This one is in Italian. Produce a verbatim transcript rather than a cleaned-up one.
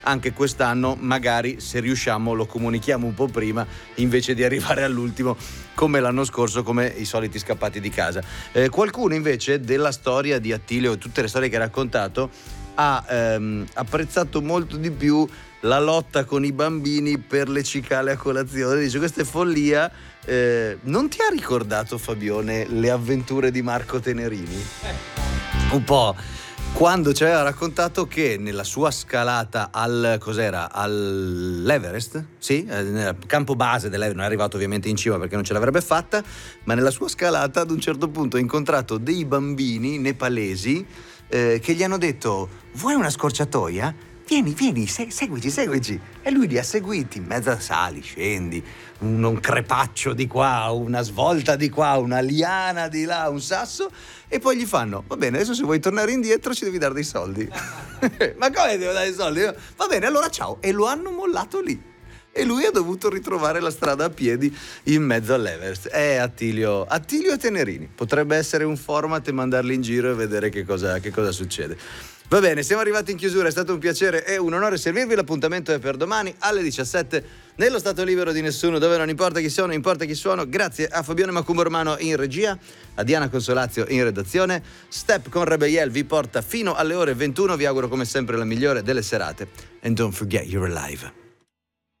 Anche quest'anno magari, se riusciamo, lo comunichiamo un po' prima invece di arrivare all'ultimo come l'anno scorso, come i soliti scappati di casa. Eh, qualcuno invece della storia di Attilio e tutte le storie che ha raccontato ha ehm, apprezzato molto di più la lotta con i bambini per le cicale a colazione. Dice: questa è follia. Eh, non ti ha ricordato, Fabione, le avventure di Marco Tenerini? Un po'. Quando ci aveva raccontato che nella sua scalata al cos'era all'Everest, sì, nel campo base dell'Everest, non è arrivato ovviamente in cima perché non ce l'avrebbe fatta, ma nella sua scalata ad un certo punto ha incontrato dei bambini nepalesi eh, che gli hanno detto: vuoi una scorciatoia? Vieni, vieni, se- seguici, seguici. E lui li ha seguiti in mezzo a sali, scendi, un, un crepaccio di qua, una svolta di qua, una liana di là, un sasso, e poi gli fanno: va bene, adesso se vuoi tornare indietro ci devi dare dei soldi. Ma come devo dare i soldi? Va bene, allora ciao. E lo hanno mollato lì. E lui ha dovuto ritrovare la strada a piedi in mezzo all'Everest. Eh, Attilio, Attilio e Tenerini. Potrebbe essere un format e mandarli in giro e vedere che cosa, che cosa succede. Va bene, siamo arrivati in chiusura, è stato un piacere e un onore servirvi. L'appuntamento è per domani alle diciassette nello Stato Libero di Nessuno, dove non importa chi sono, importa chi suono. Grazie a Fabione Macumbo Romano in regia, a Diana Consolazio in redazione. Step con Rebel vi porta fino alle ore ventuno. Vi auguro come sempre la migliore delle serate. And don't forget you're alive.